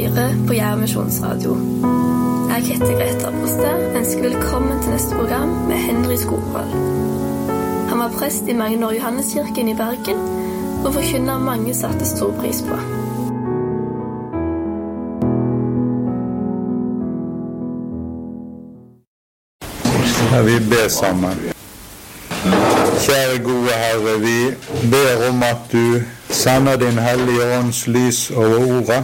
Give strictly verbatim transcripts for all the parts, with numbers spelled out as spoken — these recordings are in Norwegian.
hører på Jerv Misjonsradio. Jeg heter Greta Broster, ønsker velkommen til neste program med Henry Skogvold. Han var prest i Magnor Johanneskirken i Bergen, og forkynner mange satte stor pris på. Ja, vi ber sammen. Kjære gode Herre, vi ber om at du sender din hellige ånds lys over ordet,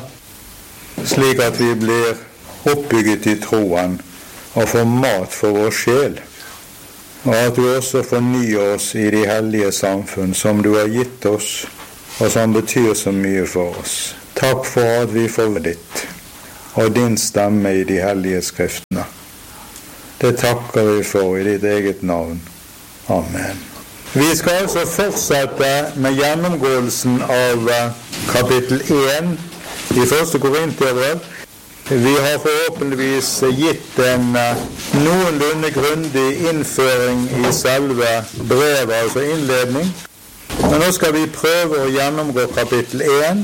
slik at vi blir oppbygget i troen og får mat for vår sjel, og at du også fornyer oss i de hellige samfunn som du har gitt oss, og som betyr så mye for oss. Takk for at vi får ditt, og din stemme i de hellige skriftene. Det takker vi for i ditt eget navn. Amen. Vi skal altså fortsette med gjennomgåelsen av kapittel én i første Korinterbrev. Vi har forhåpentligvis gitt en noenlunde grundig innføring i selve brevet, altså innledning. Men nå skal vi prøve å gjennomgå kapittel én.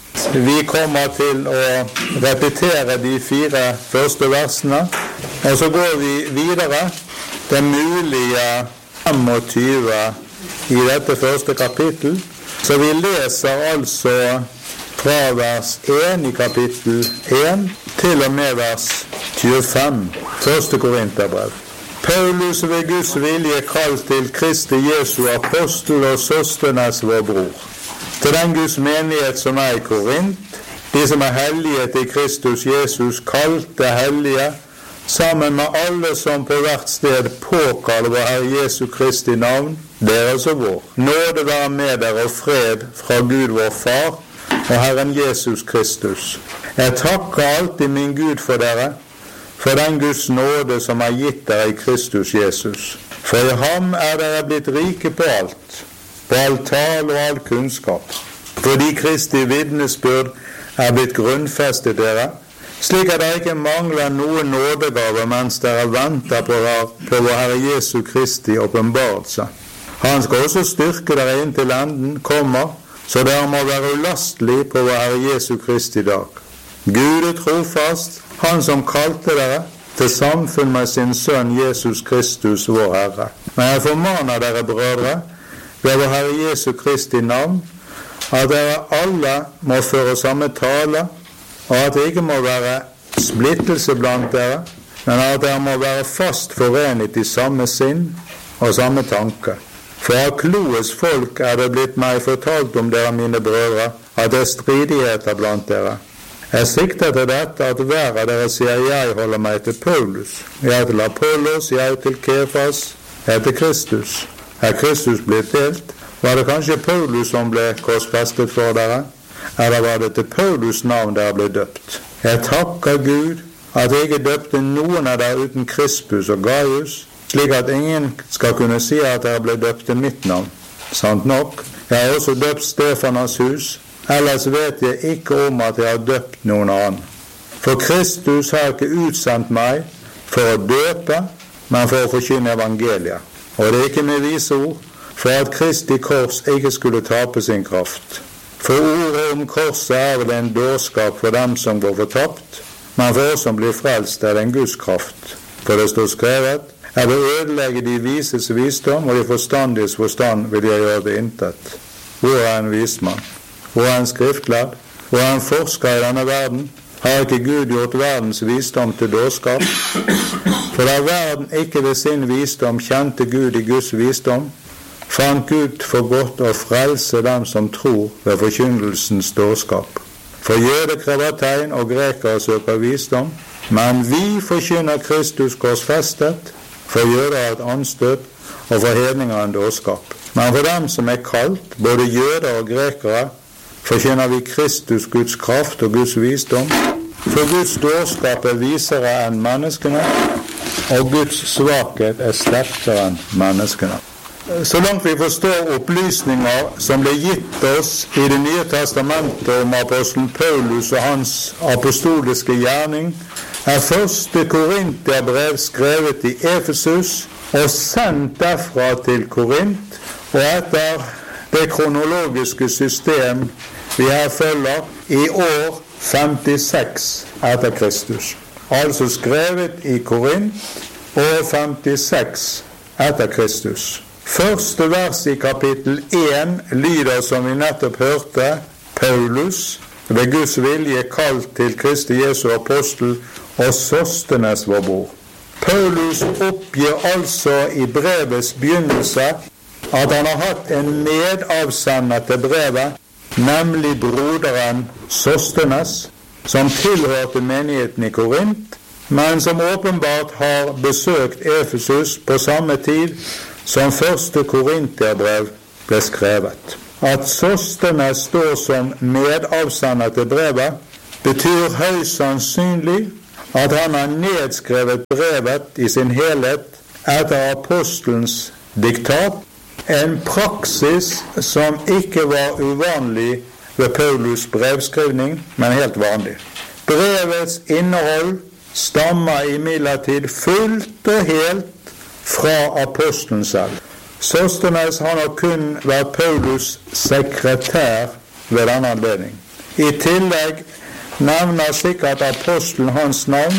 Vi kommer til å repetere de fire første versene, og så går vi videre. Det mulige femogtyve i dette første kapittel. Så vi leser altså fra vers én i kapittel én til og med vers tjuefem, første Korinterbrev. Paulus ved Guds vilje kalt til Kristi Jesu apostel og Sostenes vår bror. Til den Guds menighet som er i Korint, de som er hellige til Kristus Jesus, kalte hellige, sammen med alle som på hvert sted påkaller vår Herre Jesu Kristi navn, deres og vår. Nåde være med dere og fred fra Gud vår Far og Herren Jesus Kristus. Jeg takker alltid min Gud for dere, for den Guds nåde som er gitt dere i Kristus Jesus. For i ham er dere blitt rike på alt, på all tal og all kunnskap, fordi Kristi vitnesbyrd er blitt grunnfestet dere, slik at dere ikke mangler noen nådegave mens dere venter på, på vår Herre Jesu Kristi åpenbarelse. Han skal også styrke dere inntil enden kommer, så dere må være ulastelig på vår Herre Jesu Kristi dag. Gud er trofast, han som kalte dere til samfunn med sin sønn Jesus Kristus, vår Herre. Men jeg formaner dere, brødre, ved vår Herre Jesu Kristi navn, at dere alle må føre samme tale, og at det ikke må være splittelse blant dere, men at dere må være fast forenet i samme sinn og samme tanke. For av Kloes folk er det blitt meg fortalt om dere, mine brødre, at det er stridigheter blant dere. Jeg sikter til dette at hver av dere sier jeg holder meg til Paulus, jeg til Apollos, jeg til Kefas, jeg til Kristus. Er Kristus blitt delt? Var det kanskje Paulus som ble korsfestet for dere? Eller var det til Paulus navn dere ble døpt? Jeg takker Gud at jeg ikke døpte noen av dere uten Krispus og Gaius, slik at ingen skal kunne si at dere ble døpt til mitt navn. Sant nok, jeg har også døpt Stefanas hus, ellers vet jeg ikke om at jeg har døpt noen annen. For Kristus har ikke utsendt meg for å døpe, men for å forkynne evangeliet. Og det er ikke med vise ord, for at Kristi kors ikke skulle tape sin kraft. For ordet om korset er vel en dårskap for dem som går fortapt, men for oss som blir frelst er det en Guds kraft. For det står skrevet, jeg vil ødelegge de vises visdom, og de forstandiges forstand vil jeg gjøre det intet. Hvor er en vismann? Hvor er en skriftlærd? Hvor er en forsker i denne verden? Har ikke Gud gjort verdens visdom til dårskap? For da verden ikke ved sin visdom kjente Gud i Guds visdom, fant Gud for godt å frelse dem som tror ved forkynnelsens dårskap. For jøder krever tegn, og grekere søker visdom, men vi forkynner Kristus korsfestet, for jøder et anstøt, og for hedninger en dårskap. Men for dem som er kalt, både jøder og grekere, forkynner vi Kristus Guds kraft og Guds visdom, for Guds dårskap er visere enn menneskene, og Guds svakhet er sterkere enn menneskene. Så langt vi forstår opplysninger som ble gitt oss i Det nye testamentet om apostelen Paulus og hans apostoliske gjerning, er første Korinterbrev skrevet i Efesus og sendt derfra til Korint, og etter det kronologiske system vi her følger, i år femtiseks etter Kristus. Altså skrevet i Korint, år femtiseks etter Kristus. Første vers i kapittel én lyder, som vi nettopp hørte, Paulus, ved Guds vilje kalt til Kristi Jesu apostel, og Sostenes vår bror. Paulus oppgir altså i brevets begynnelse at han har hatt en medavsender til brevet, nemlig broderen Sostenes, som tilhørte menigheten i Korint, men som åpenbart har besøkt Efesus på samme tid som første Korinterbrev ble skrevet. At Sostenes står som medavsender til brevet, betyr høyst sannsynlig at han har nedskrevet brevet i sin helhet etter apostelens diktat, en praksis som ikke var uvanlig ved Paulus brevskrivning, men helt vanlig. Brevets innhold stammer imidlertid fullt og helt fra apostelen selv. Sostenes har nok kun vært Paulus sekretær ved denne anledning. I tillegg nevner sikkert apostelen hans navn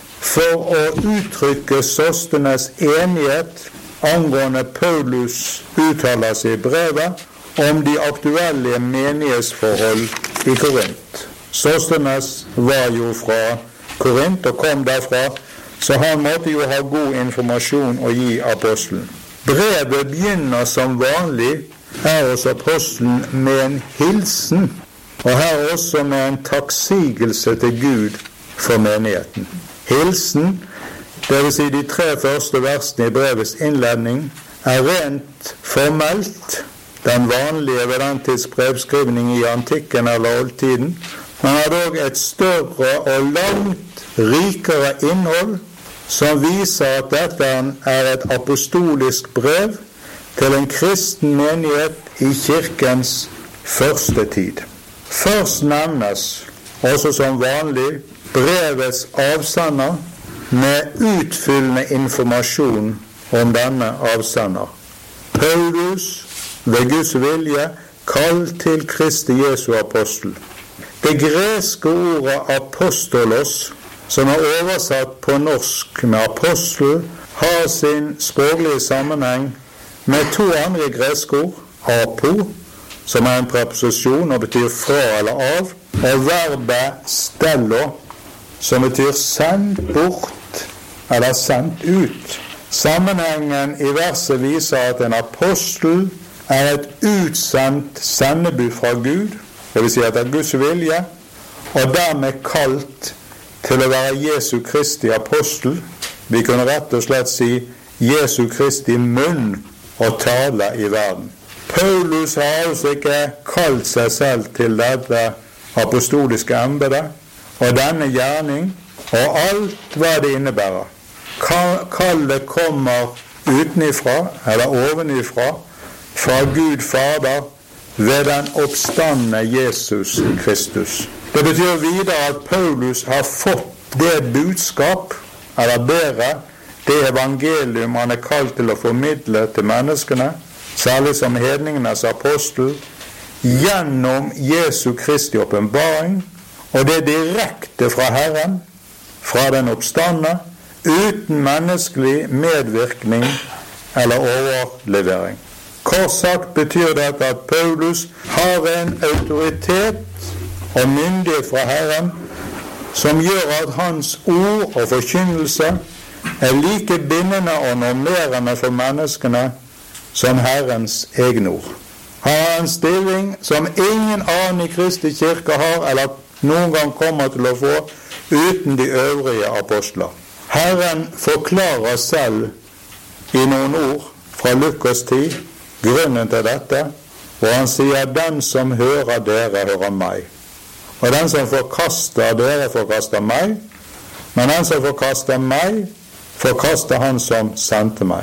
for å uttrykke Sostenes enighet angående Paulus uttalelse i brevet om de aktuelle menighetsforhold i Korint. Sostenes var jo fra Korint og kom derfra, så han måtte jo ha god informasjon å gi apostelen. Brevet begynner som vanlig her hos apostelen med en hilsen, og her også med en takksigelse til Gud for menigheten. Hilsen, det vil si de tre første versene i brevets innledning, er rent formelt den vanlige ved den tids brevskrivning i antikken eller oldtiden, men har dog et større og langt rikere innhold som viser at dette er et apostolisk brev til en kristen menighet i kirkens første tid. Først nevnes, også som vanlig, brevets avsender med utfyllende informasjon om denne avsender. Paulus, ved Guds vilje, kalt til Kristi Jesu apostel. Det greske ordet apostolos, som er oversatt på norsk med apostel, har sin språklige sammenheng med to andre greske ord, apo, som er en preposisjon og betyr fra eller av, og verbet stello, som betyr sendt bort eller sendt ut. Sammenhengen i verset viser at en apostel er et utsendt sendebud fra Gud, det vil si at det er Guds vilje, og dermed kalt til å være Jesu Kristi apostel. Vi kunne rett og slett si Jesu Kristi munn og tale i verden. Paulus har altså ikke kalt seg selv til dette apostoliske embetet, og denne gjerning, og alt hva det innebærer. Kallet kommer utenifra, eller ovenifra, fra Gud Fader, ved den oppstandne Jesus Kristus. Det betyr videre at Paulus har fått det budskap, eller bedre, det evangelium han er kalt til å formidle til menneskene, særlig som hedningenes apostel, gjennom Jesu Kristi åpenbaring, og det er direkte fra Herren, fra den oppstandne, uten menneskelig medvirkning eller overlevering. Kort sagt betyr dette at Paulus har en autoritet og myndighet fra Herren som gjør at hans ord og forkynnelse er like bindende og normerende for menneskene som Herrens egne ord. Han har en stilling som ingen annen i Kristi kirke har eller noen gang kommer til å få uten de øvrige apostler. Herren forklarer selv i noen ord fra Lukas ti grunnen til dette, og han sier den som hører dere, hører meg. Og den som forkaster dere, forkaster meg, men den som forkaster meg, forkaster han som sendte meg.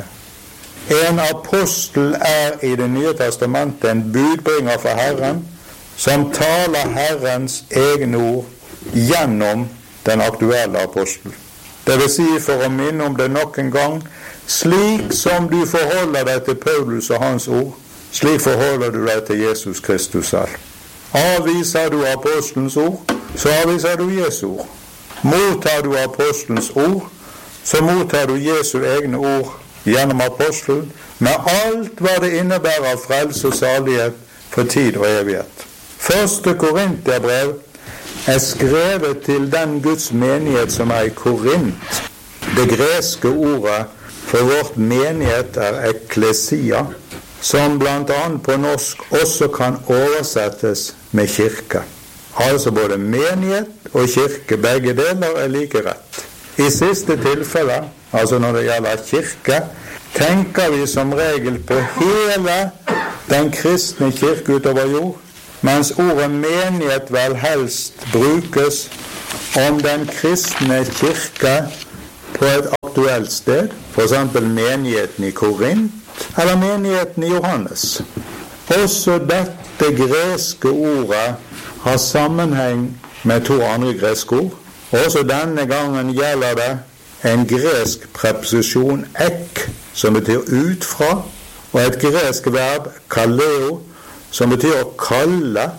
En apostel er i Det nye testamentet en budbringer for Herren, som taler Herrens egne ord gjennom den aktuelle apostel. Det vil si, for å minne om det nok en gang, slik som du forholder deg til Paulus og hans ord, slik forholder du deg til Jesus Kristus selv. Avviser du apostelens ord, så avviser du Jesu ord. Mottar du apostelens ord, så mottar du Jesu egne ord gjennom apostelen, med alt hva det innebærer av frelse og salighet for tid og evighet. Første Korinterbrev er skrevet til den Guds menighet som er i Korint. Det greske ordet for vårt menighet er ekklesia, som blant annet på norsk også kan oversettes med kirke. Altså både menighet og kirke, begge deler er like rett. I siste tilfelle, altså når det gjelder kirke, tenker vi som regel på hele den kristne kirke utover jord, mens ordet menighet vel helst brukes om den kristne kirke på et aktuelt sted, for eksempel menigheten i Korint, eller menigheten i Johannes. Også dette greske ordet har sammenheng med to andre greske ord. Også denne gangen gjelder det en gresk preposisjon ek, som betyr ut fra, og et gresk verb kaleo, som betyr å kalle,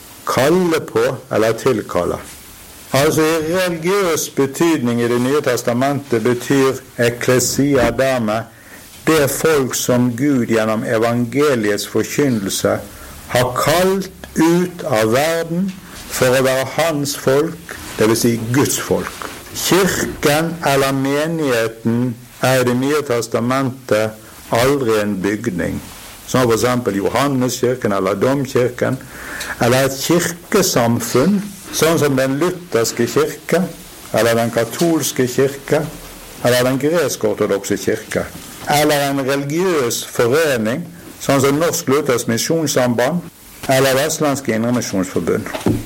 kalle på eller tilkalle. Altså i religiøs betydning i Det nye testamentet betyr ekklesia dermed det folk som Gud gjennom evangeliets forkynnelse har kalt ut av verden for å være hans folk, det vil si Guds folk. Kirken eller menigheten er i Det nye testamentet aldri en bygning, som for eksempel Johanneskirken eller Domkirken, eller et kirkesamfunn, sånn som den lutherske kirke, eller den katolske kirke, eller den gresk-ortodokse kirke, eller en religiøs forening, sånn som Norsk Luthers Misjonssamband, eller Vestlandske Indremisjonsforbund.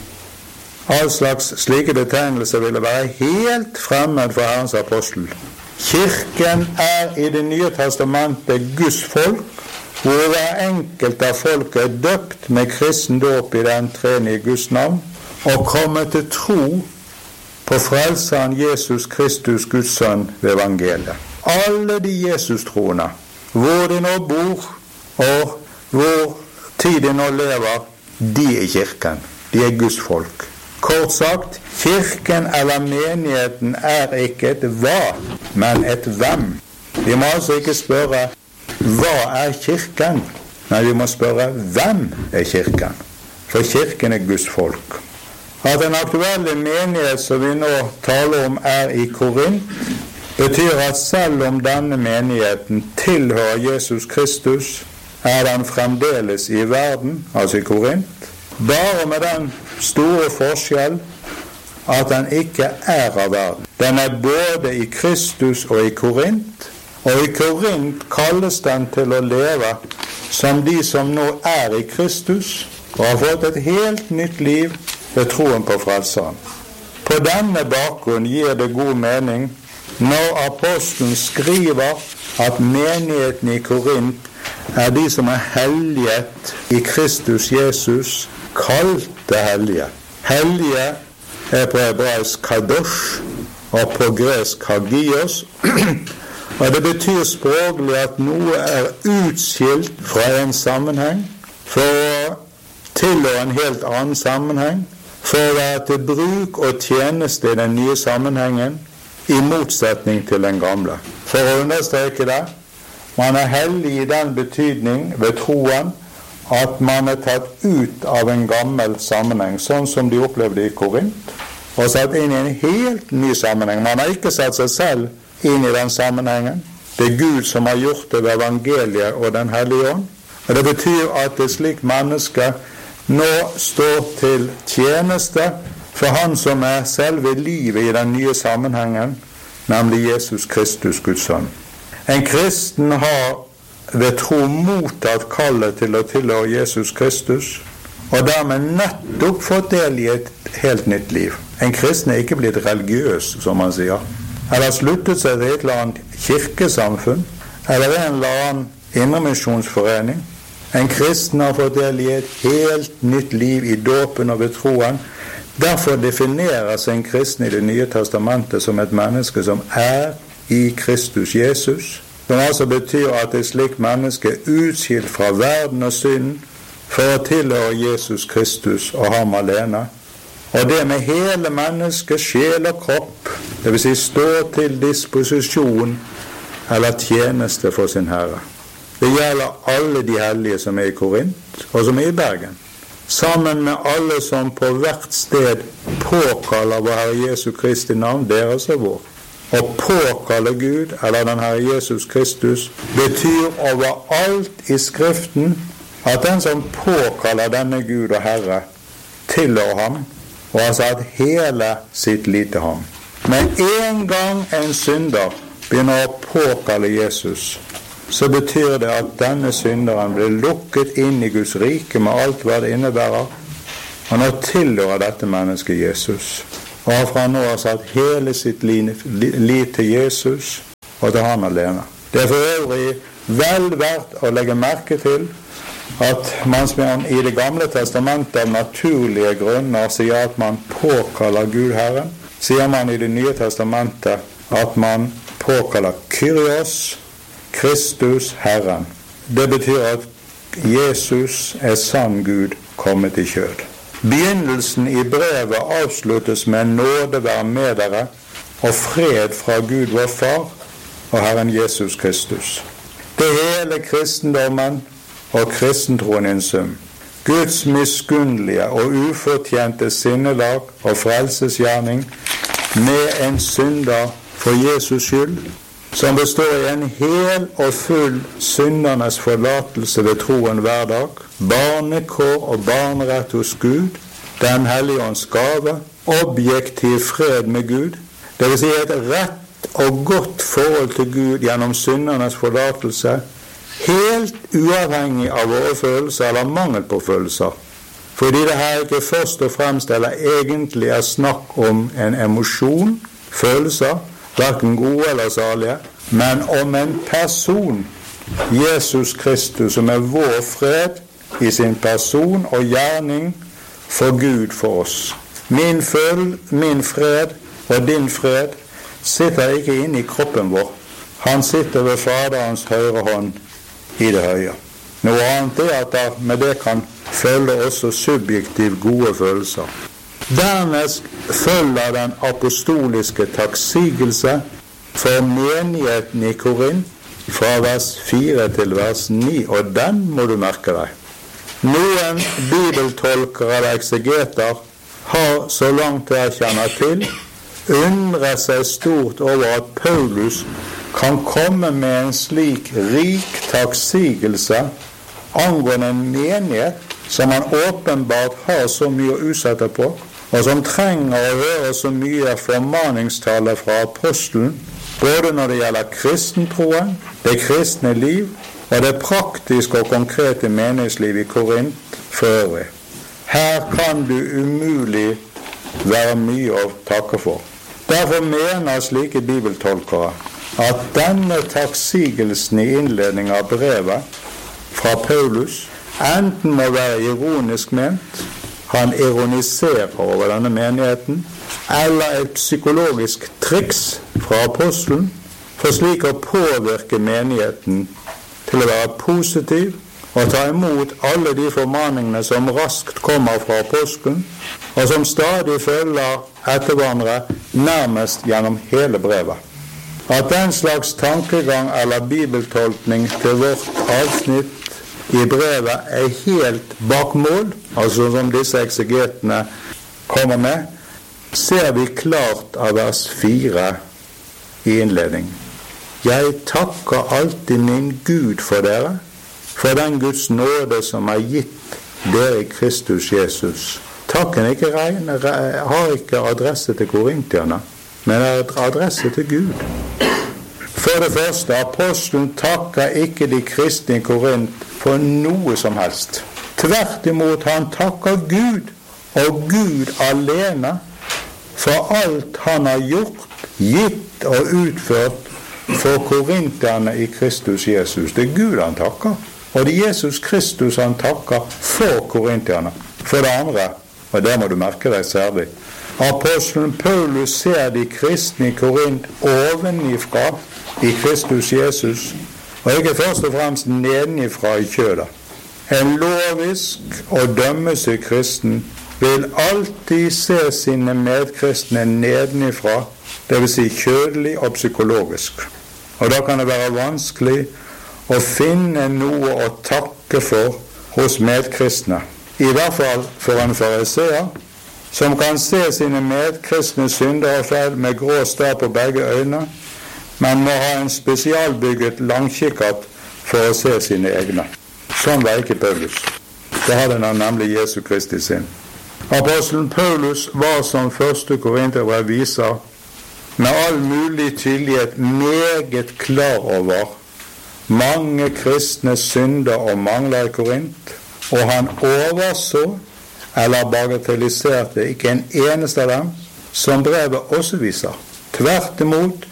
All slags slike betegnelser ville være helt fremmed for Herrens apostel. Kirken er i Det nye testamentet Guds folk, hvor hver enkelt av folket er døpt med kristen dåp i den treenige Guds navn, og komme til tro på frelseren Jesus Kristus, Guds sønn, ved evangeliet. Alle de Jesus-troende, hvor de nå bor, og hvor tid de nå lever, de er kirken. De er Guds folk. Kort sagt, kirken eller menigheten er ikke et hva, men et hvem. Vi må altså ikke spørre hva er kirken, men vi må spørre hvem er kirken. For kirken er Guds folk. At den aktuelle menighet som vi nå taler om er i Korint, betyr at selv om denne menigheten tilhører Jesus Kristus, er den fremdeles i verden, altså i Korint, bare med den store forskjell at den ikke er av verden. Den er både i Kristus og i Korint, og i Korint kalles den til å leve som de som nå er i Kristus, og har fått et helt nytt liv ved troen på frelseren. På denne bakgrunn gir det god mening når apostelen skriver at menigheten i Korint er de som er helliget i Kristus Jesus, kalte hellige. Hellige er på hebraisk kadosh og på gresk hagios, og det betyr språklig at noe er utskilt fra en sammenheng for å tilhøre en helt annen sammenheng, for å være til bruk og tjeneste i den nye sammenhengen, i motsetning til den gamle. For å understreke det, man er hellig i den betydning ved troen at man er tatt ut av en gammel sammenheng, sånn som de opplevde i Korint, og satt inn i en helt ny sammenheng. Man har ikke satt seg selv inn i den sammenhengen. Det er Gud som har gjort det ved evangeliet og den hellige ånd. Og det betyr at et slikt menneske nå står til tjeneste for han som er selve livet i den nye sammenhengen, nemlig Jesus Kristus, Guds sønn. En kristen har ved tro mottatt kallet til å tilhøre Jesus Kristus, og dermed nettopp fått del i et helt nytt liv. En kristen er ikke blitt religiøs, som man sier, eller sluttet seg til et eller annet kirkesamfunn, eller en eller annen indremisjonsforening. En kristen har fått del i et helt nytt liv i dåpen og ved troen. Derfor definerer seg en kristen i Det nye testamentet som et menneske som er i Kristus Jesus, som altså betyr at et slikt menneske er utskilt fra verden og synden for å tilhøre Jesus Kristus og ham alene, og det med hele mennesket, sjel og kropp, det vil si stå til disposisjon eller tjeneste for sin Herre. Det gjelder alle de hellige som er i Korint og som er i Bergen, sammen med alle som på hvert sted påkaller vår Herre Jesu Kristi navn, deres og vår. Å påkalle Gud, eller den Herre Jesus Kristus, betyr overalt i Skriften at den som påkaller denne Gud og Herre tilhører ham, og har satt hele sitt lit til ham. Men en gang en synder begynner å påkalle Jesus, så betyr det at denne synderen blir lukket inn i Guds rike med alt hva det innebærer. Han har tilhører dette mennesket Jesus, og har fra nå har satt hele sitt lit til Jesus og til han alene. Det er for øvrig vel verdt å legge merke til at mens man i Det gamle testamentet av naturlige grunner sier at man påkaller Gud Herren, sier man i Det nye testamentet at man påkaller Kyrios, Kristus Herren. Det betyr at Jesus er sann Gud kommet i kjød. Begynnelsen i brevet avsluttes med nåde være med dere og fred fra Gud vår Far og Herren Jesus Kristus. Det hele kristendommen og kristentroen i en sum. Guds miskunnlige og ufortjente sinnelag og frelsesgjerning med en synder for Jesus skyld, som består i en hel og full syndernes forlatelse ved troen hver dag, barnekår og barnerett hos Gud, den hellige ånds gave, objektiv fred med Gud, det vil si et rett og godt forhold til Gud gjennom syndernes forlatelse, helt uavhengig av våre følelser eller mangel på følelser, fordi det her ikke først og fremst eller egentlig er snakk om en emosjon, følelser, hverken gode eller salige, men om en person, Jesus Kristus, som er vår fred i sin person og gjerning for Gud for oss. Min føl, min fred og din fred sitter ikke inne i kroppen vår. Han sitter ved Faderens høyre hånd i det høye. Noe annet er at der med det kan følge også subjektiv gode følelser. Dernest følger den apostoliske takksigelse for menigheten i Korint fra vers fire til vers ni, og den må du merke deg. Noen bibeltolkere eller eksegeter har, så langt jeg kjenner til, undret seg stort over at Paulus kan komme med en slik rik takksigelse angående en menighet som han åpenbart har så mye å utsette på, og som trenger å høre så mye formaningstale fra apostelen, både når det gjelder kristentroen, det kristne liv og det praktiske og konkrete menighetsliv i Korint for øvrig. Her kan du umulig være mye å takke for. Derfor mener slike bibeltolkere at denne takksigelsen i innledningen av brevet fra Paulus enten må være ironisk ment, han ironiserer over denne menigheten, eller et psykologisk triks fra apostelen for slik å påvirke menigheten til å være positiv og ta imot alle de formaningene som raskt kommer fra apostelen, og som stadig følger etter hverandre nærmest gjennom hele brevet. At den slags tankegang eller bibeltolkning til vårt avsnitt i brevet er helt bak mål, altså som disse eksegetene kommer med, ser vi klart av vers fire i innledning. Jeg takker alltid min Gud for dere, for den Guds nåde som er gitt dere i Kristus Jesus. Takken ikke regn, har ikke adresse til korintierne, men er adresse til Gud. For det første, apostelen takker ikke de kristne i Korint for noe som helst. Tvert imot, han takker Gud, og Gud alene, for alt han har gjort, gitt og utført for korintierne i Kristus Jesus. Det er Gud han takker, og det er Jesus Kristus han takker for korintierne. For det andre, og det må du merke deg særlig, apostelen Paulus ser de kristne i Korint ovenifra i Kristus Jesus, og ikke først og fremst nedenifra i kjødet. En lovisk og dømmesyk kristen vil alltid se sine medkristne nedenifra, det vil si kjødelig og psykologisk. Og da kan det være vanskelig å finne noe å takke for hos medkristne. I hvert fall for en fariseer, som kan se sine medkristne synder og feil med grå star på begge øyne, men må ha en spesialbygget langkikkert for å se sine egne. Sånn var ikke Paulus. Det hadde han nemlig Jesu Kristi sin. Apostelen Paulus var, som første Korinterbrev viser, med all mulig tydelighet meget klar over mange kristne synder og mangler i Korint, og han overså eller bagatelliserte ikke en eneste av dem, som brevet også viser. Tvert imot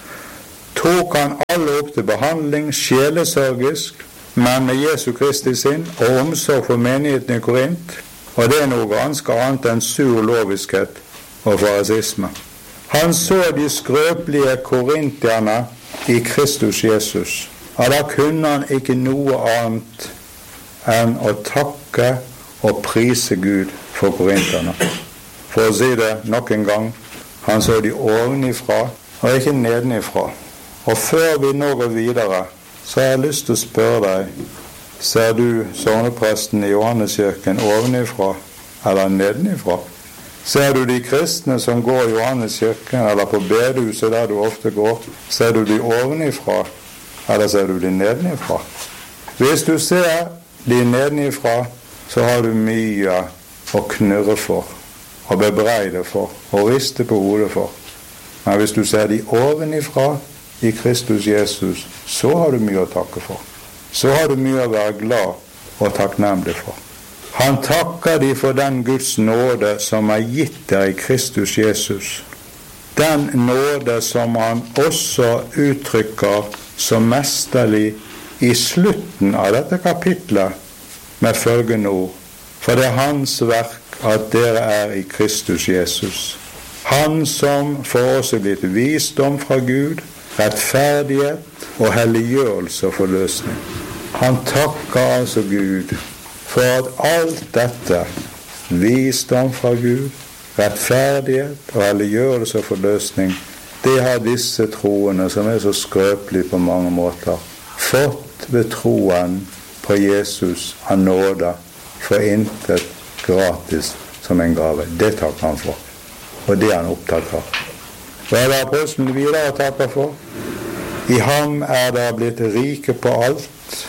tok han alle opp til behandling sjelesørgisk, men med Jesu Kristi sinn og omsorg for menigheten i Korint, og det er noe ganske annet enn sur loviskhet og farisisme. Han så de skrøpelige korintierne i Kristus Jesus, og da kunne han ikke noe annet enn å takke og prise Gud for korinterne. For å si det nok en gang, han så de ovenifra og ikke nedenifra. Og før vi nå går videre, så har jeg lyst til å spørre deg, ser du sognepresten i Johanneskirken ovenifra eller nedenifra? Ser du de kristne som går i Johanneskirken eller på bedehuset der du ofte går, ser du de ovenifra eller ser du de nedenifra? Hvis du ser de nedenifra, så har du mye å knurre for, og bebreide for, og riste på hodet for. Men hvis du ser de ovenifra i Kristus Jesus, så har du mye å takke for. Så har du mye å være glad og takknemlig for. Han takker de for den Guds nåde som er gitt der i Kristus Jesus. Den nåde som han også uttrykker som mesterlig i slutten av dette kapitlet med følgende ord: for det er hans verk at dere er i Kristus Jesus. Han som for oss er blitt visdom fra Gud, rettferdighet og helliggjørelse og forløsning. Han takker altså Gud for at alt dette, visdom fra Gud, rettferdighet og helliggjørelse og forløsning, det har disse troende, som er så skrøpelige på mange måter, fått ved troen på Jesus av nåde, for intet gratis som en gave. Det takker han for, og det er han opptatt av. Hva er det apostelen videre takker for? I ham er det blitt rike på alt,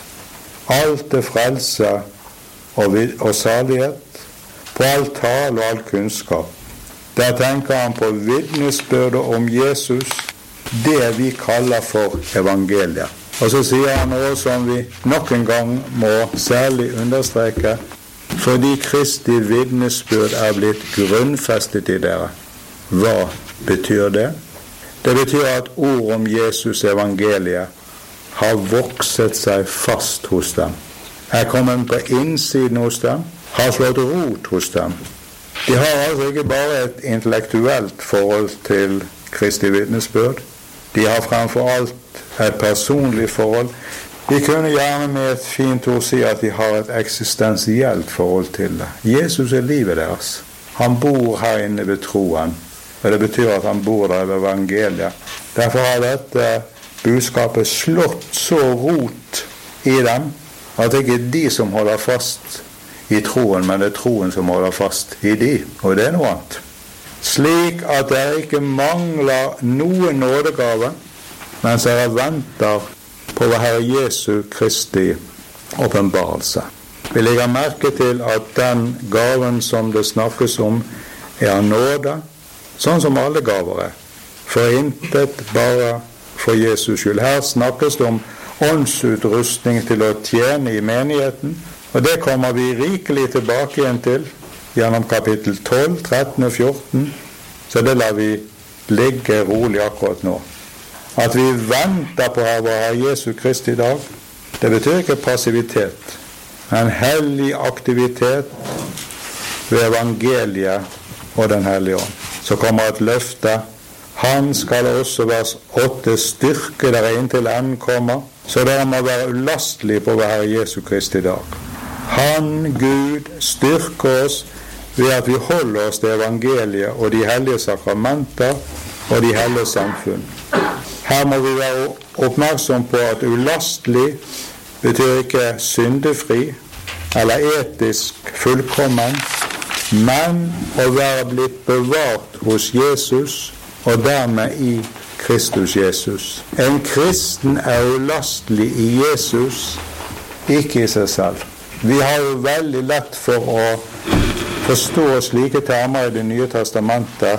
alt er frelse og, og salighet, på alt tal og all kunnskap. Der tenker han på vitnesbyrdet om Jesus, det vi kaller for evangeliet. Og så sier han noe som vi nok en gang må særlig understreke, fordi Kristi vitnesbyrd er blitt grunnfestet i dere. Hva betyr det? Det betyr at ord om Jesus evangeliet har vokset seg fast hos dem, er kommet på innsiden hos dem, har slått rot hos dem. De har altså ikke bare et intellektuelt forhold til Kristi vitnesbyrd, de har fremfor alt et personlig forhold. Vi kunne gjerne med et fint ord si at de har et eksistensielt forhold til det. Jesus er livet deres. Han bor her inne ved troen, og det betyr at han bor der ved evangeliet. Derfor har dette budskapet slått så rot i dem, at det ikke er de som holder fast i troen, men det er troen som holder fast i de, og det er noe annet. Slik at det ikke mangler noen nådegave, mens jeg venter på vår Herre Jesu Kristi åpenbarelse. Vi legger merke til at den gaven som det snakkes om er nåde, sånn som alle gaver er. For intet bare for Jesus skyld. Her snakkes det om åndsutrustning til å tjene i menigheten, og det kommer vi rikelig tilbake igjen til gjennom kapittel tolv, tretten og fjorten, så det lar vi ligge rolig akkurat nå. At vi venter på Herre Jesu Kristi dag, det betyr ikke passivitet, men hellig aktivitet ved evangeliet og den hellige ånd. Så kommer et løfte: han skal også vers åtte styrke dere inntil enden kommer, så dere må være ulastelige på vår Herre Jesu Kristi dag. Han, Gud, styrker oss ved at vi holder oss til evangeliet og de hellige sakramenter og de hellige samfunn. Her må vi være oppmerksom på at ulastelig betyr ikke syndefri eller etisk fullkommen, men å være blitt bevart hos Jesus og dermed i Kristus Jesus. En kristen er ulastelig i Jesus, ikke i seg selv. Vi har jo veldig lett for å forstå slike termer i Det nye testamentet,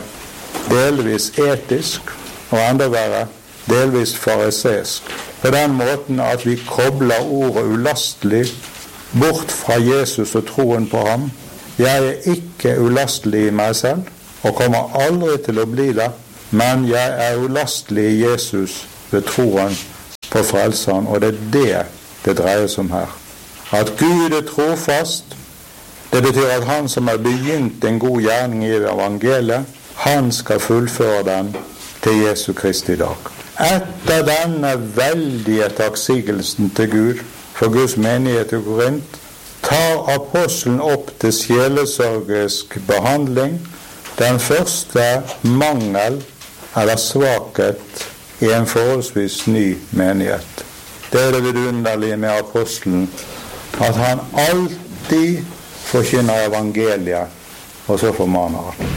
delvis etisk og enda verre, delvis fariseisk. På den måten at vi kobler ordet ulastelig bort fra Jesus og troen på ham. Jeg er ikke ulastelig i meg selv, og kommer aldri til å bli det, men jeg er ulastelig i Jesus ved troen på frelseren, og det er det det dreier seg om her. At Gud er trofast, det betyr at han som har begynt en god gjerning i evangeliet, han skal fullføre den til Jesu Kristi dag. Etter denne veldige takksigelsen til Gud for Guds menighet i Korint, tar apostelen opp til sjelesørgisk behandling den første mangel eller svakhet i en forholdsvis ny menighet. Det er det vidunderlige med apostelen, at han alltid forkynner evangeliet, og så formaner han.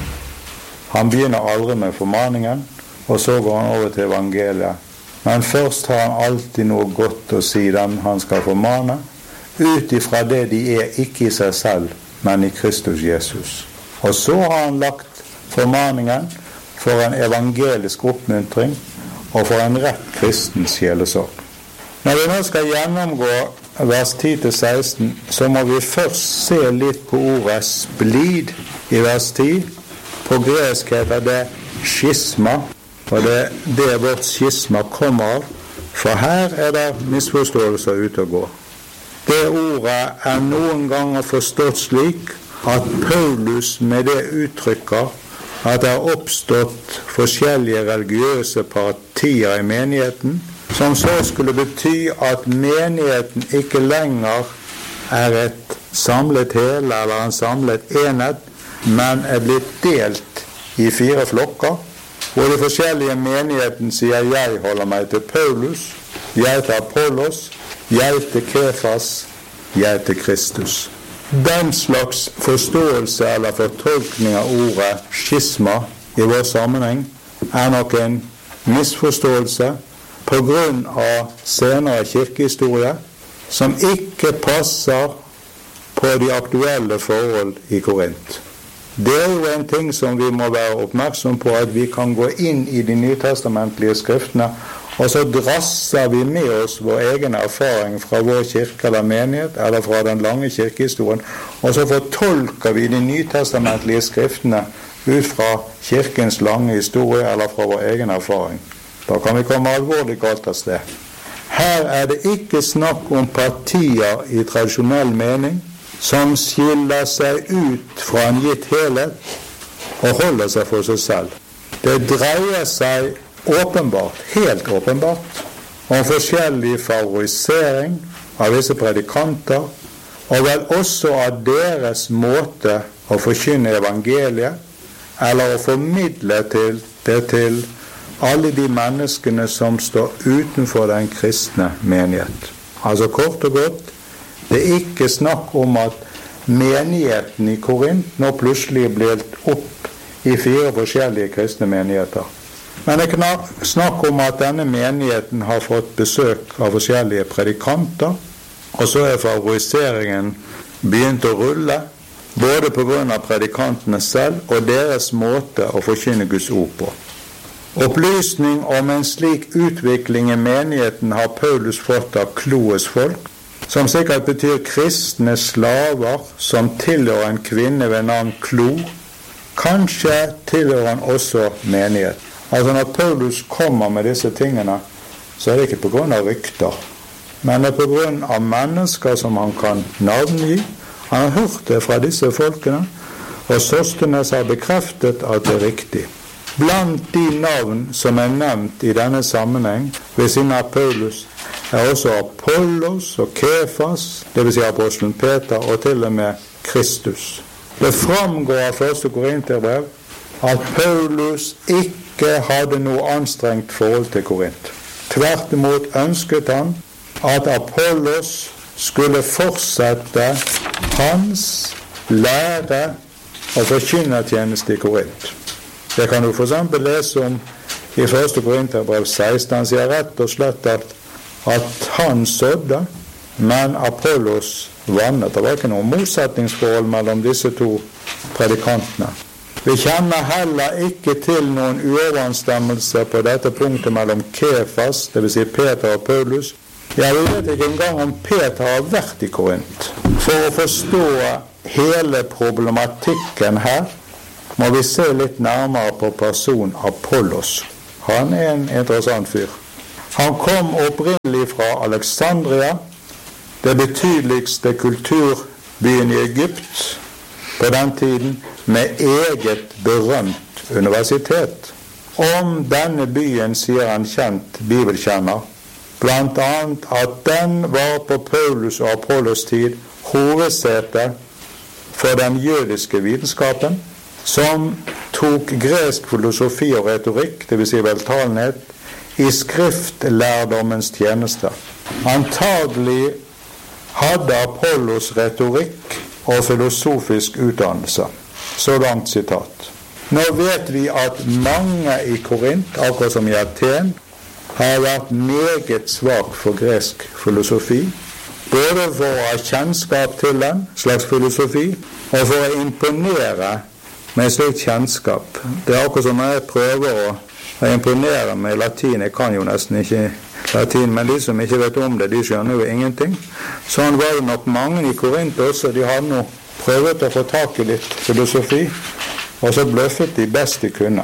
Han begynner aldri med formaningen, og så går han over til evangeliet. Men først har han alltid noe godt å si dem han skal formane, ut ifra det de er ikke i seg selv, men i Kristus Jesus. Og så har han lagt formaningen for en evangelisk oppmuntring og for en rett kristen sjelesorg. Når vi nå skal gjennomgå vers ti til seksten, så må vi først se litt på ordet splid i vers ti. På gresk heter det schisma, og det er det vårt schisma kommer av, for her er det misforståelser ute å gå. Det ordet er noen ganger forstått slik at Paulus med det uttrykker at det har oppstått forskjellige religiøse partier i menigheten, som så skulle bety at menigheten ikke lenger er et samlet hele eller en samlet enhet, men er blitt delt i fire flokker, hvor de forskjellige menigheten sier jeg holder meg til Paulus, jeg til Apollos, jeg til Kefas, jeg til Kristus. Den slags forståelse eller fortolkning av ordet schisma i vår sammenheng er nok en misforståelse på grunn av senere kirkehistorie som ikke passer på de aktuelle forhold i Korint. Det er jo en ting som vi må være oppmerksom på, at vi kan gå inn i de nytestamentlige skriftene, og så drasser vi med oss vår egen erfaring fra vår kirke eller menighet, eller fra den lange kirkehistorien, og så fortolker vi de nytestamentlige skriftene ut fra kirkens lange historie, eller fra vår egen erfaring. Da kan vi komme alvorlig galt av sted. Her er det ikke snakk om partier i tradisjonell mening, som skiller seg ut fra en gitt helhet og holder seg for seg selv. Det dreier seg åpenbart, helt åpenbart, om forskjellig favorisering av visse predikanter, og vel også av deres måte å forkynne evangeliet, eller å formidle til det til alle de menneskene som står utenfor den kristne menighet. Altså kort og godt, det er ikke snakk om at menigheten i Korint nå plutselig blir delt opp i fire forskjellige kristne menigheter. Men det er snakk om at denne menigheten har fått besøk av forskjellige predikanter, og så er favoriseringen begynt å rulle, både på grunn av predikantene selv og deres måte å forkynne Guds ord på. Opplysning om en slik utvikling i menigheten har Paulus fått av Kloes folk, som sikkert betyr kristne slaver som tilhører en kvinne ved navn Klo. Kanskje tilhører han også menighet. Altså når Paulus kommer med disse tingene, så er det ikke på grunn av rykter, men det er på grunn av mennesker som han kan navngi. Han har hørt det fra disse folkene, og Sostenes har bekreftet at det er riktig. Blant de navn som er nevnt i denne sammenheng ved siden av Paulus, er også Apollos og Kefas, det vil si apostelen Peter, og til og med Kristus. Det framgår av første Korinterbrev at Paulus ikke hadde noe anstrengt forhold til Korint. Tvert imot ønsket han at Apollos skulle fortsette hans lære og forkynnertjeneste i Korint. Det kan du for eksempel lese om i første Korinterbrev seksten. Han sier rett og slett at, at han sådde, men Apollos vannet. Det var ikke noe motsetningsforhold mellom disse to predikantene. Vi kjenner heller ikke til noen uoverensstemmelse på dette punktet mellom Kefas, det vil si Peter og Paulus. Jeg vet ikke engang om Peter har vært i Korint. For å forstå hele problematikken her, må vi se litt nærmere på personen Apollos. Han er en interessant fyr. Han kom opprinnelig fra Alexandria, det betydeligste kulturbyen i Egypt på den tiden, med eget berømt universitet. Om denne byen sier en kjent bibelkjenner, blant annet at den var på Paulus og Apollos tid hovedsete for den jødiske vitenskapen, som tok gresk filosofi og retorikk, det vil si veltalenhet, i skriftlærdommens tjeneste. Antagelig hadde Apollos retorikk og filosofisk utdannelse. Så langt sitat. Nå vet vi at mange i Korint, akkurat som i Aten, har vært meget svak for gresk filosofi, både for å ha kjennskap til den slags filosofi, og for å imponere med slikt kjennskap. Det er akkurat som når jeg prøver å, å imponere med latin. Jeg kan jo nesten ikke latin, men de som ikke vet om det, de skjønner jo ingenting. Sånn var det nok mange i Korint også. De hadde nå prøvet å få tak i litt filosofi, og så bløffet de best de kunne.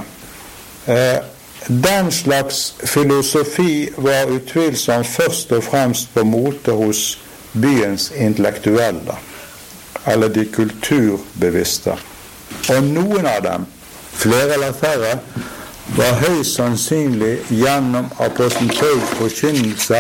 Eh, den slags filosofi var utvilsomt først og fremst på mote hos byens intellektuelle, eller de kulturbevisste. Og noen av dem, flere eller færre, var høyst sannsynlig gjennom apostel Paulus forkynnelse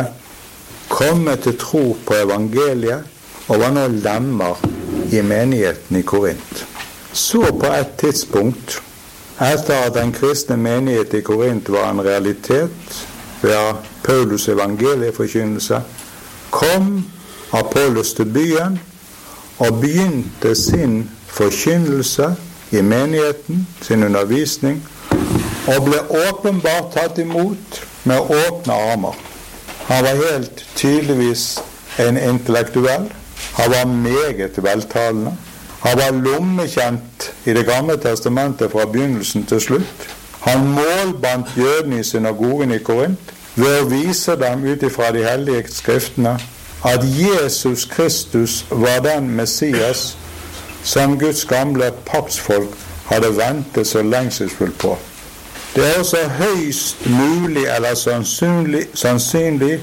kommet til tro på evangeliet og var nå lemmer i menigheten i Korint. Så på et tidspunkt, etter at den kristne menighet i Korint var en realitet ved Paulus evangelieforkynnelse, kom Apollos til byen og begynte sin forkynnelse i menigheten, sin undervisning, og ble åpenbart tatt imot med åpne armer. Han var helt tydeligvis en intellektuell. Han var meget veltalende. Han var lommekjent i Det gamle testamentet fra begynnelsen til slutt. Han målbandt jødene i synagogen i Korint ved å vise dem ut ifra de hellige skriftene at Jesus Kristus var den Messias som Guds gamle paktsfolk hadde ventet så lengselsfullt på. Det er også høyst mulig eller sannsynlig, sannsynlig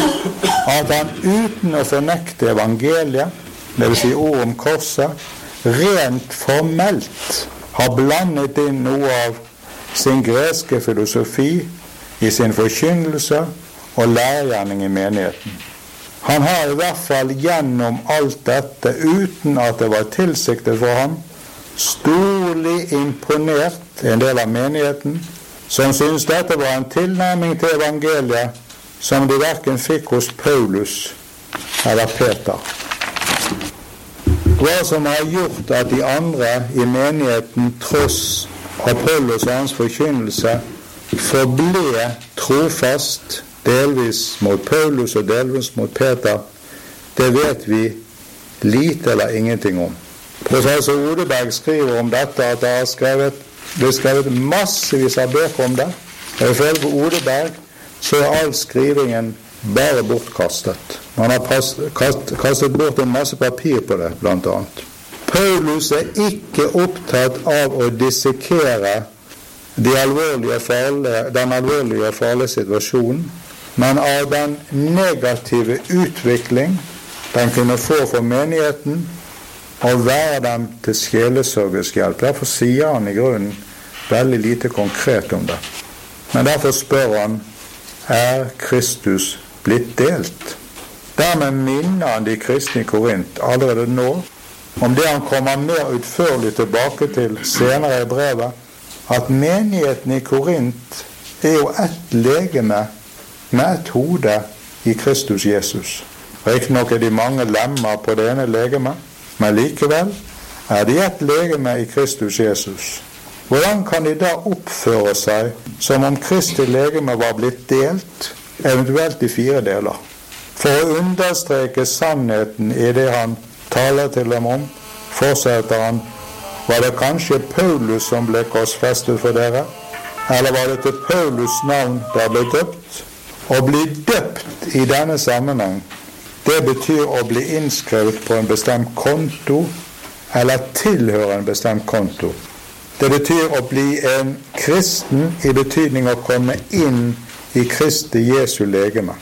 at han uten å fornekte evangeliet, det vil si ord om korset, rent formelt har blandet inn noe av sin greske filosofi i sin forkynnelse og lærergjerning i menigheten. Han har i hvert fall gjennom alt dette, uten at det var tilsiktet for ham, storlig imponert en del av menigheten, som synes dette var en tilnærming til evangeliet som de hverken fikk hos Paulus eller Peter. Hva som har gjort at de andre i menigheten, tross Apollos og hans forkynnelse, forble trofast, delvis mot Paulus og delvis mot Peter, det vet vi lite eller ingenting om. Professor Odeberg skriver om dette at det har skrevet, det er skrevet massevis av bøker om det, og ifølge Odeberg så er all skrivingen bare bortkastet. Man har kast, kastet bort en masse papir på det, blant annet. Paulus er ikke opptatt av å dissekere de alvorlige farlige, den alvorlige og farlige situasjonen, men av den negative utvikling den kunne få for menigheten og være dem til sjelesørgers hjelp. Derfor sier han i grunnen veldig lite konkret om det. Men derfor spør han, er Kristus blitt delt. Dermed minner han de kristne i Korint allerede nå om det han kommer mer utførlig tilbake til senere i brevet, at menigheten i Korint er jo ett legeme med ett hode i Kristus Jesus. Riktignok er de mange lemmer på det ene legeme, men likevel er de ett legeme i Kristus Jesus. Hvordan kan de da oppføre seg som om Kristi legeme var blitt delt, eventuelt i fire deler? For å understreke sannheten i det han taler til dem om, fortsetter han: var det kanskje Paulus som ble korsfestet for dere? Eller var det til Paulus navn der ble døpt? Å bli døpt i denne sammenheng, det betyr å bli innskrevet på en bestemt konto, eller tilhøre en bestemt konto. Det betyr å bli en kristen i betydning å komme inn i Kristi Jesu legeme.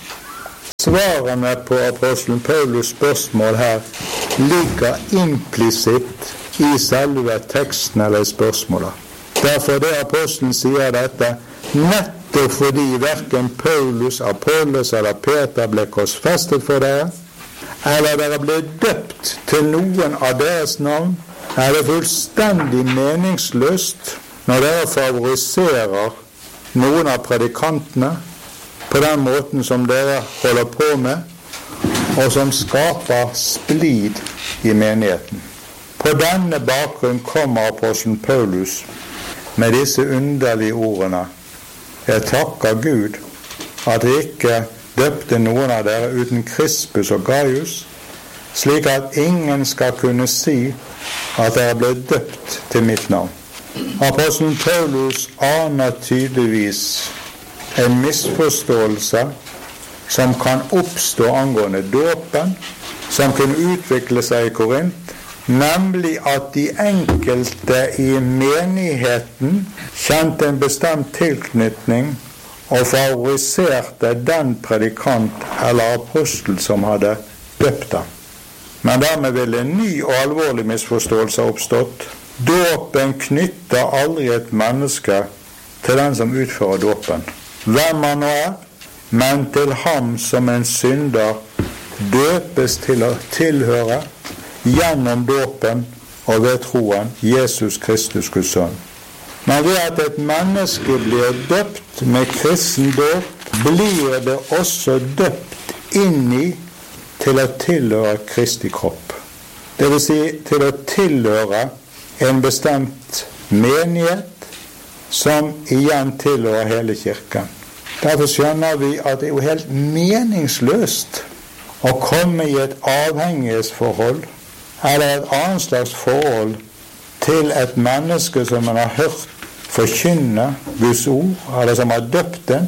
Svarene på apostelen Paulus spørsmål her ligger implisitt i selve teksten eller spørsmålet. Derfor det apostelen sier dette, nettopp fordi hverken Paulus, Apollos eller Peter ble korsfestet for dere, eller dere ble døpt til noen av deres navn, er det fullstendig meningsløst når dere favoriserer noen av predikantene på den måten som dere holder på med, og som skaper splid i menigheten. På denne bakgrunn kommer apostelen Paulus med disse underlige ordene: jeg takker Gud at jeg ikke døpte noen av dere uten Krispus og Gaius, slik at ingen skal kunne si at dere ble døpt til mitt navn. Apostelen Paulus aner tydeligvis en misforståelse som kan oppstå angående dåpen, som kunne utvikle seg i Korint, nemlig at de enkelte i menigheten kjente en bestemt tilknytning og favoriserte den predikant eller apostel som hadde døpt dem. Men dermed ville en ny og alvorlig misforståelse ha oppstått. Dåpen knytter aldri et menneske til den som utfører dåpen, hvem han nå er, men til ham som en synder døpes til å tilhøre gjennom dåpen og ved troen Jesus Kristus Guds sønn. Men ved at et menneske blir døpt med kristen dåp, blir det også døpt inn i til å tilhøre Kristi kropp. Det vil si til å tilhøre en bestemt menighet som igjen tilhører hele kirken. Derfor skjønner vi at det er jo helt meningsløst å komme i et avhengighetsforhold eller et annet slags forhold til et menneske som man har hørt forkynne Guds ord, eller som har døpt den.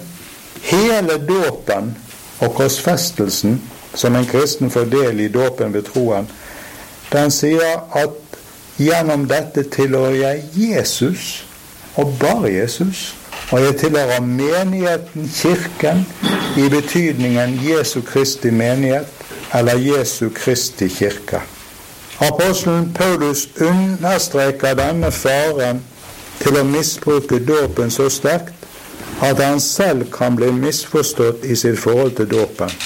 Hele dåpen og korsfestelsen som en kristen får del i dåpen ved troen, den sier at gjennom dette tilhører jeg Jesus, og bare Jesus, og jeg tilhører menigheten, kirken, i betydningen Jesu Kristi menighet, eller Jesu Kristi kirke. Apostelen Paulus understreker denne faren til å misbruke dåpen så sterkt at han selv kan bli misforstått i sitt forhold til dåpen.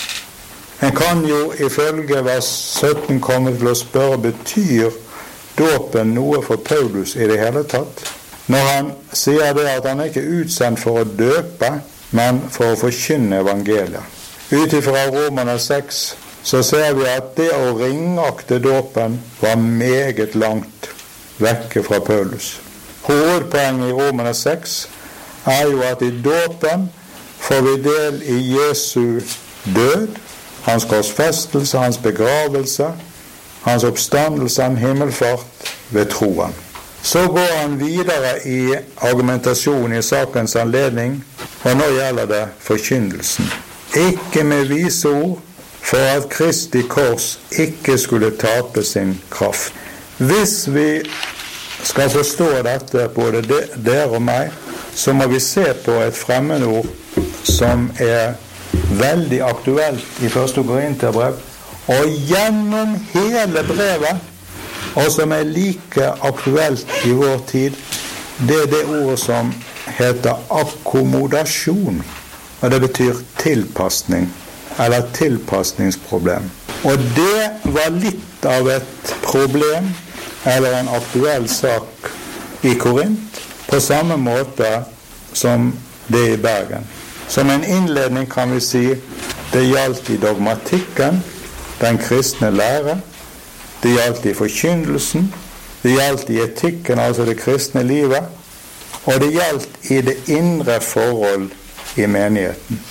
En kan jo ifølge vers sytten komme til å spørre, betyr dåpen noe for Paulus i det hele tatt? Når han sier det at han ikke er utsendt for å døpe, men for å forkynne evangeliet. Utifra Romerne seks så ser vi at det å ringakte dåpen var meget langt vekke fra Paulus. Hovedpoenget i Romerne seks er jo at i dåpen får vi del i Jesu død, hans korsfestelse, hans begravelse, hans oppstandelse, hans himmelfart ved troen. Så går han videre i argumentasjon i sakens anledning, og nå gjelder det forkynnelsen. Ikke med vise ord, for at Kristi kors ikke skulle tape sin kraft. Hvis vi skal forstå dette, både dere og meg, så må vi se på et fremmedord som er veldig aktuelt i første Korinterbrev, og gjennom hele brevet, og som er like aktuelt i vår tid, det er det ordet som heter akkommodasjon, og det betyr tilpasning. eller tilpasningsproblem. Og det var litt av et problem, eller en aktuell sak i Korint, på samme måte som det i Bergen. Som en innledning kan vi si, det gjaldt i dogmatikken, den kristne lære, det gjaldt i forkynnelsen, det gjaldt i etikken, altså det kristne livet, og det gjaldt i det indre forhold i menigheten.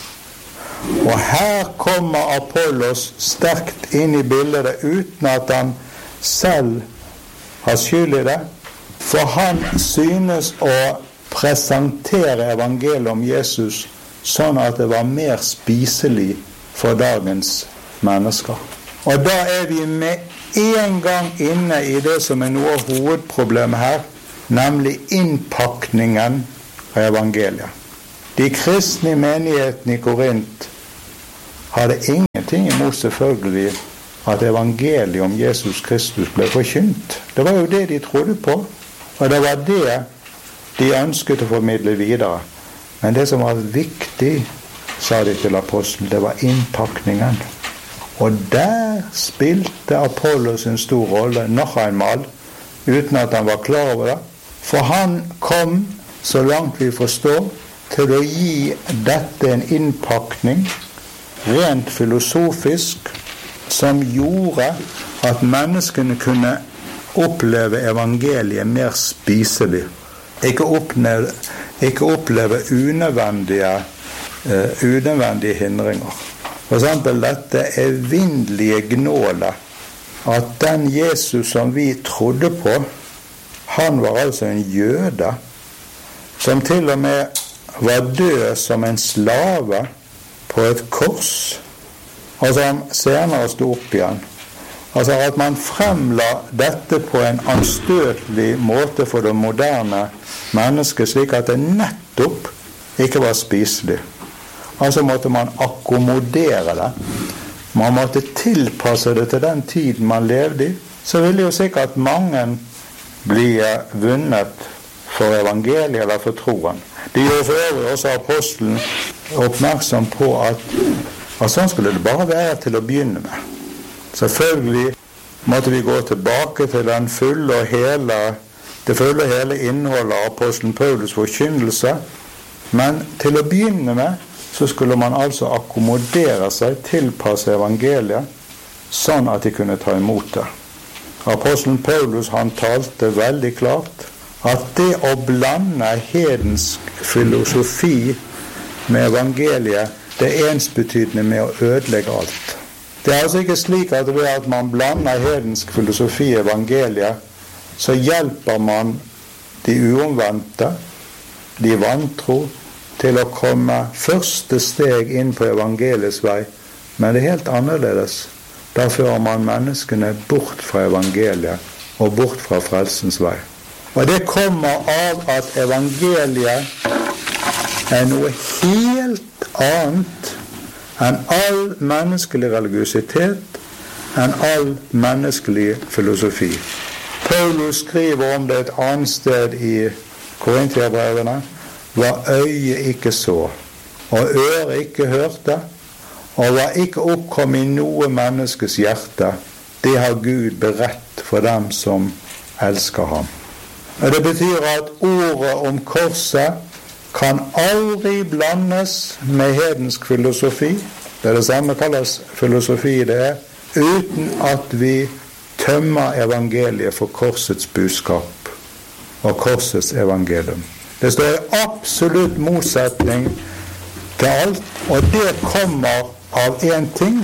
Og her kommer Apollos sterkt inn i bildet uten at han selv har skyld i det, for han synes å presentere evangeliet om Jesus sånn at det var mer spiselig for dagens mennesker. Og da er vi med en gang inne i det som er noe av hovedproblemet her, nemlig innpakningen av evangeliet. De kristne i menigheten i Korint hadde ingenting imot selvfølgelig at evangeliet om Jesus Kristus ble forkynt. Det var jo det de trodde på, og det var det de ønsket å formidle videre. Men det som var viktig, sa de til apostelen, det var innpakningen. Og der spilte Apollos en stor rolle, nok einmal, uten at han var klar over det. For han kom, så langt vi forstår, til å gi dette en innpakning, rent filosofisk, som gjorde at menneskene kunne oppleve evangeliet mer spiselig. Ikke oppleve, ikke oppleve unødvendige, uh, unødvendige hindringer. For eksempel dette evinnelige gnålet, at den Jesus som vi trodde på, han var altså en jøde, som til og med var død som en slave på et kors, og som senere stod opp igjen. Altså at man fremla dette på en anstøtelig måte for det moderne mennesket, slik at det nettopp ikke var spiselig. Altså måtte man akkommodere det. Man måtte tilpasse det til den tiden man levde i. Så ville jo sikkert mange bli vunnet for evangeliet eller for troen. Det gjorde for øvrig også apostelen oppmerksom på at, at sånn skulle det bare være til å begynne med. Selvfølgelig måtte vi gå tilbake til den fulle og hele, det fulle og hele innholdet av apostelen Paulus forkynnelse, men til å begynne med så skulle man altså akkommodere seg, tilpasse evangeliet, sånn at de kunne ta imot det. Apostelen Paulus, han talte veldig klart at det å blande hedensk filosofi med evangeliet, det er ensbetydende med å ødelegge alt. Det er altså ikke slik at ved at man blander hedensk filosofi i evangeliet, så hjelper man de uomvendte, de vantro, til å komme første steg inn på evangeliets vei. Men det er helt annerledes. Da fører man menneskene bort fra evangeliet og bort fra frelsens vei. Og det kommer av at evangeliet er noe helt annet enn all menneskelig religiøsitet, enn all menneskelig filosofi. Paulus skriver om det et annet sted i Korintiabrevene, hva øyet ikke så, og øret ikke hørte, og hva ikke oppkom i noe menneskes hjerte, det har Gud beredt for dem som elsker ham. Og det betyr at ordet om korset kan aldri blandes med hedensk filosofi. Det er det samme kalles filosofi det er, uten at vi tømmer evangeliet for korsets budskap og korsets evangelium. Det står i absolutt motsetning til alt, og det kommer av en ting,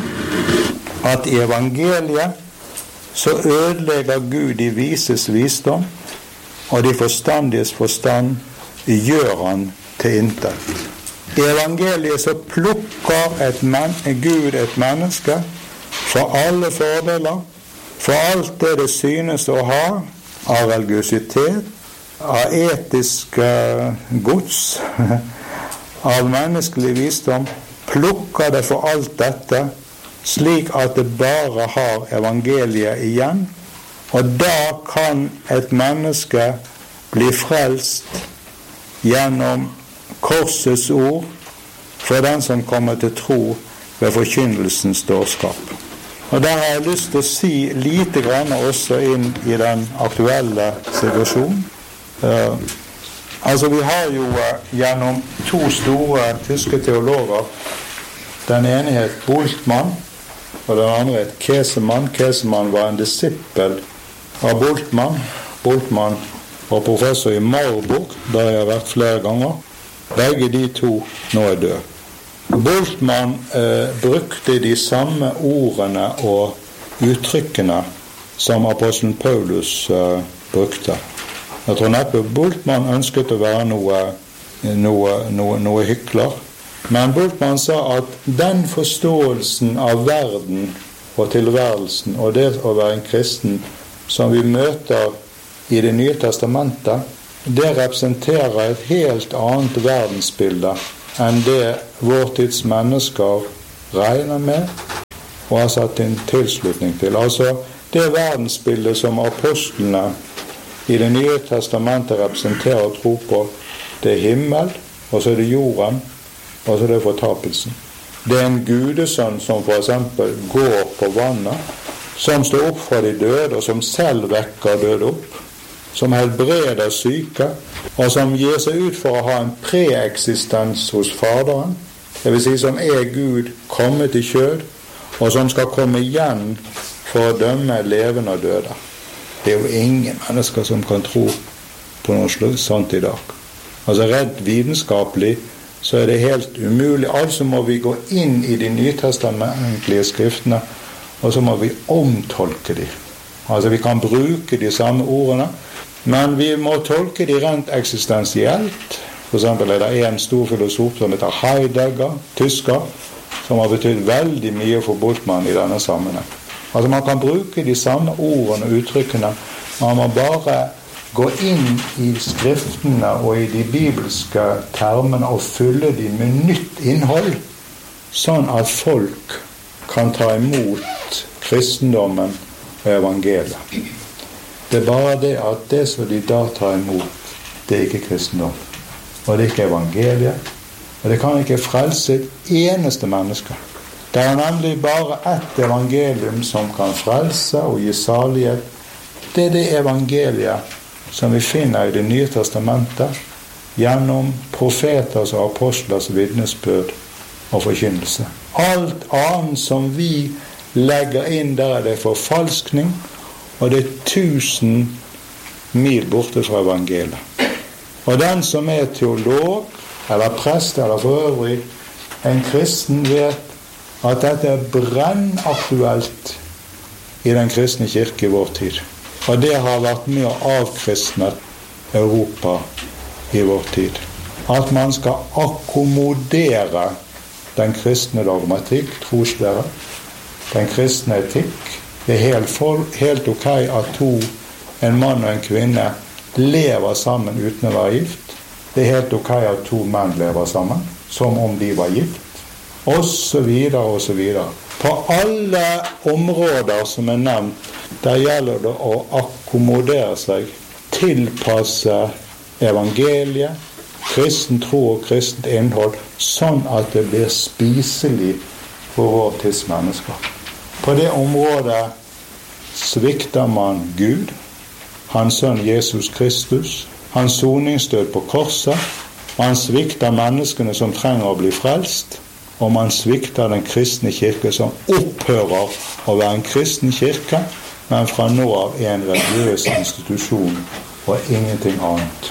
at i evangeliet så ødelegger Gud de vises visdom, og de forstandiges forstand gjør han til intet. I evangeliet så plukker et men, Gud et menneske for alle fordeler, for alt det det synes å ha av religiøsitet, av etisk gods, av menneskelig visdom, plukker det for alt dette, slik at det bare har evangeliet igjen, og da kan et menneske bli frelst gjennom korsets ord for den som kommer til tro, ved forkynnelsens dårskap. Og der har jeg lyst til å si lite grann også inn i den aktuelle situasjonen. Uh, altså vi har jo uh, gjennom to store tyske teologer, den ene het Bultmann, og den andre het Käsemann. Käsemann var en disippel av Bultmann. Bultmann var professor i Marburg, der jeg har vært flere ganger. Begge de to nå er døde. Bultmann eh, brukte de samme ordene og uttrykkene som apostelen Paulus eh, brukte. Jeg tror neppe Bultmann ønsket å være noe, noe, noe, noe hykler. Men Bultmann sa at den forståelsen av verden og tilværelsen og det å være en kristen som vi møter i Det nye testamentet, det representerer et helt annet verdensbilde enn det vår tids mennesker regner med og har satt en tilslutning til. Altså det verdensbildet som apostlene i Det nye testamentet representerer og tro på, det er himmel, og så er det jorden, og så er det fortapelsen. Det er en gudesønn som for eksempel går på vannet, som står opp fra de døde, og som selv vekker døde opp, som helbreder syke, og som gir seg ut for å ha en preeksistens hos Faderen, det vil si som er Gud kommet i kjød, og som skal komme igjen for å dømme levende og døde. Det er jo ingen mennesker som kan tro på noe sånt i dag. Altså redd vitenskapelig, så er det helt umulig. Altså må vi gå inn i de nytestamentlige skriftene, og så må vi omtolke de. Altså vi kan bruke de samme ordene, men vi må tolke de rent eksistensielt. For eksempel er det en stor filosof som heter Heidegger, tysker, som har betydd veldig mye for Bultmann i denne sammenheng. Altså man kan bruke de samme ordene og uttrykkene, man må bare gå inn i skriftene og i de bibelske termene og fylle de med nytt innhold, sånn at folk kan ta imot kristendommen og evangeliet. Det er bare det at det som de da tar imot, det er ikke kristendom, og det er ikke evangeliet, og det kan ikke frelse et eneste menneske. Det er nemlig bare ett evangelium som kan frelse og gi salighet. Det er det evangeliet som vi finner i Det nye testamentet gjennom profeters og apostlers vitnesbyrd og forkynnelse. Alt annet som vi legger inn der, er det forfalskning, og det er tusen mil borte fra evangeliet. Og den som er teolog, eller prest, eller for øvrig en kristen, vet at dette er brennaktuelt i den kristne kirke i vår tid. Og det har vært med å avkristne Europa i vår tid. At man skal akkommodere den kristne dogmatikk, troslære, den kristne etikk. Det er helt, for, helt ok at to, en mann og en kvinne, lever sammen uten å være gift. Det er helt ok at to menn lever sammen, som om de var gift. Og så videre, og så videre. På alle områder som er nevnt, der gjelder det å akkommodere seg, tilpasse evangeliet, kristen tro og kristent innhold, sånn at det blir spiselig for vår tids mennesker. På det området svikter man Gud, hans sønn Jesus Kristus, hans soningsdød på korset, man svikter menneskene som trenger å bli frelst, og man svikter den kristne kirke som opphører å være en kristen kirke, men fra nå av en religiøs institusjon og ingenting annet.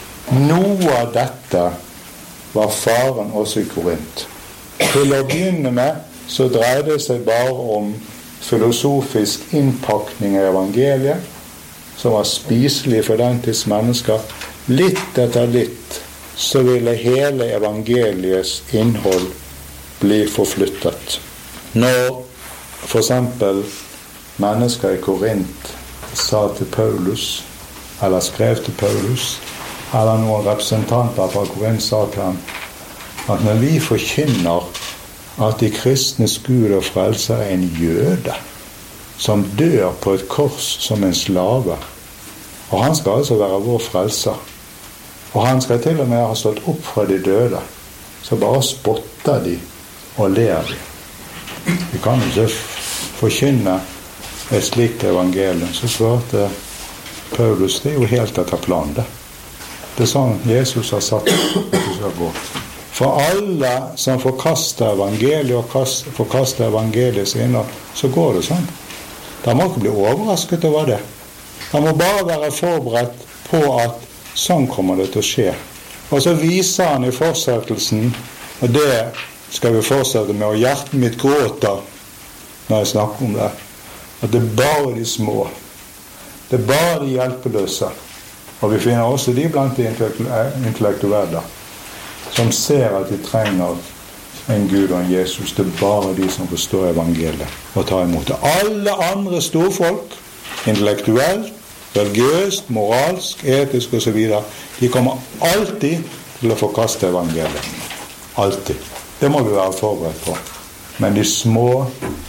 Noe av dette var faren også i Korint. Til å begynne med så dreide det seg bare om filosofisk innpakning av evangeliet, som var spiselig for den tids mennesker. Litt etter litt så ville hele evangeliets innhold bli forflyttet. Når for eksempel mennesker i Korint sa til Paulus, eller skrev til Paulus, eller noen representanter fra Korint sa til ham, at når vi forkynner at de kristnes Gud og frelser er en jøde, som dør på et kors som en slave, og han skal altså være vår frelser, og han skal til og med ha stått opp fra de døde, så bare spotter de og ler de. Vi kan ikke forkynne et slikt evangelium. Så svarte Paulus, det er jo helt etter planen det. Det er sånn Jesus har sagt at det skal gå. For alle som forkaster evangeliet og kast, forkaster evangeliets innhold, så går det sånn. De må ikke bli overrasket over det. De må bare være forberedt på at sånn kommer det til å skje. Og så viser han i fortsettelsen, og det skal vi fortsette med, og hjertet mitt gråter når jeg snakker om det, at det er bare de små. Det er bare de hjelpeløse. Og vi finner også de blant de intellektuelle som ser at de trenger en Gud og en Jesus. Det er bare de som forstår evangeliet og tar imot det. Alle andre storfolk, intellektuelt, religiøst, moralsk, etisk og så videre, de kommer alltid til å forkaste evangeliet. Alltid. Det må vi være forberedt på. Men de små,